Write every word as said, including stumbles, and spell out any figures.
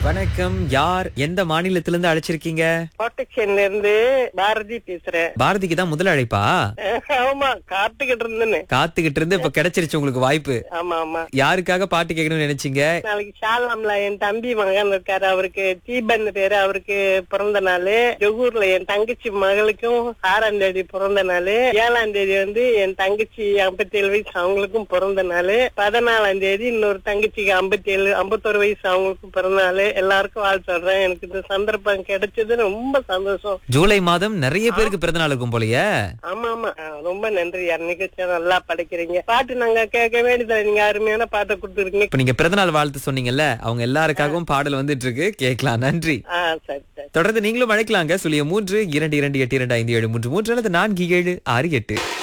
வணக்கம். யார் எந்த மாநிலத்திலிருந்து அழைச்சிருக்கீங்க? கோட்டச்சேரில இருந்து பாரதி பேசுறேன். பாரதிக்கு தான் முதல் அழைப்பா? ஆமா, காத்துக்கிட்டு இருந்தேன்னு. காத்துக்கிட்டு இருந்து இப்ப கிடைச்சிருச்சு உங்களுக்கு வாய்ப்பு. ஆமா ஆமா. யாருக்காக பாட்டு கேட்கணும்னு நினைச்சீங்க? நாளைக்கு ஷாலாம்ல என் தம்பி மகன் இருக்காரு, அவருக்கு தீபன் பேரு, அவருக்கு பிறந்த நாள். ஜொகூர்ல என் தங்கச்சி மகளுக்கும் ஆறாம் தேதி பிறந்த நாள். ஏழாம் தேதி வந்து என் தங்கச்சி ஐம்பத்தி ஏழு வயசு அவங்களுக்கும் பிறந்த நாள். பதினாலாம் தேதி இன்னொரு தங்கச்சிக்கு ஐம்பத்தி ஏழு ஐம்பத்தொரு வயசு அவங்களுக்கும் பிறந்த நாள். எல்லாருக்கும் வாழ்த்து சொல்றேன். எனக்கு இந்த சந்தர்ப்பம் கிடைச்சது ரொம்ப சந்தோஷம். ஜூலை மாதம் நிறைய பேருக்கு பிறந்த நாள் இருக்கும் போலயே. ஆமா ஆமா, ரொம்ப நன்றி. நிகழ்ச்சியா நல்லா படைக்கிறீங்க. பாட்டு நாங்க கேட்க வேண்டியது, நீங்க அருமையான பாட்டை கொடுத்துருக்கீங்க. இப்ப நீங்க பிறந்த நாள் வாழ்த்து சொன்னீங்கல்ல, அவங்க எல்லாருக்காகவும் பாடல் வந்துட்டு இருக்கு, கேட்கலாம். நன்றி. ஆஹ் சரி சரி. தொடர்ந்து நீங்களும் அழைக்கலாங்க. சுழிய மூன்று இரண்டு இரண்டு எட்டு இரண்டு ஐந்து ஏழு மூன்று மூன்று அல்லது நான்கு ஏழு ஆறு எட்டு.